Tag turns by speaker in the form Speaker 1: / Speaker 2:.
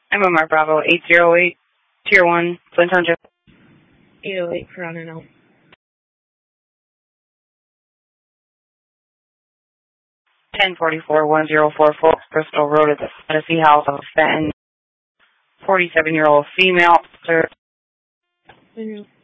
Speaker 1: MMR Bravo 808, Tier 1, Flint Township.
Speaker 2: 808 for unknown.
Speaker 1: 1044-1044 Bristol Road at the Fantasy House of Fenton. 47-year-old female officer.